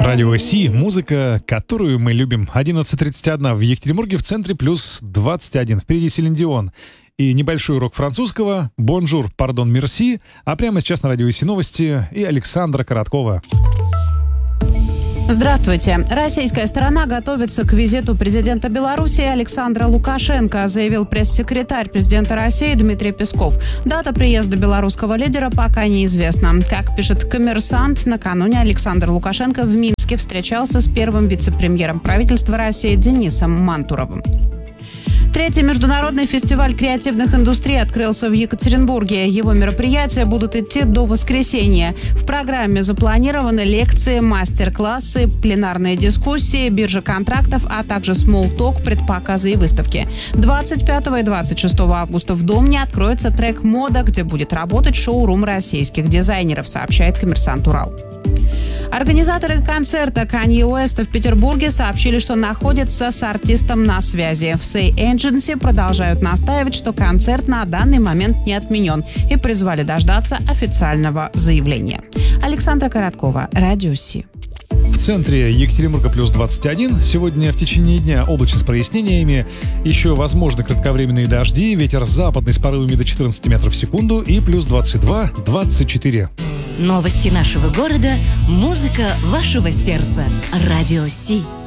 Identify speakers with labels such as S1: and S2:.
S1: Радио Си, музыка, которую мы любим. 11:31 в Екатеринбурге, в центре плюс 21. Впереди Селин Дион. И небольшой урок французского. Бонжур, пардон, мерси. А прямо сейчас на Радио Си новости и Александра Короткова.
S2: Здравствуйте. Российская сторона готовится к визиту президента Беларуси Александра Лукашенко, заявил пресс-секретарь президента России Дмитрий Песков. Дата приезда белорусского лидера пока неизвестна. Как пишет «Коммерсант», накануне Александр Лукашенко в Минске встречался с первым вице-премьером правительства России Денисом Мантуровым. Третий международный фестиваль креативных индустрий открылся в Екатеринбурге. Его мероприятия будут идти до воскресенья. В программе запланированы лекции, мастер-классы, пленарные дискуссии, биржа контрактов, а также смолл-ток, предпоказы и выставки. 25 и 26 августа в Домне откроется трек «Мода», где будет работать шоурум российских дизайнеров, сообщает «Коммерсант Урал». Организаторы концерта Канье Уэста в Петербурге сообщили, что находятся с артистом на связи. В Say Agency продолжают настаивать, что концерт на данный момент не отменен, и призвали дождаться официального заявления. Александра Короткова, Радио Си.
S1: В центре Екатеринбурга плюс 21. Сегодня в течение дня облачно с прояснениями. Еще возможны кратковременные дожди. Ветер западный с порывами до 14 метров в секунду. И плюс 22-24.
S3: Новости нашего города. Музыка вашего сердца. Радио Си.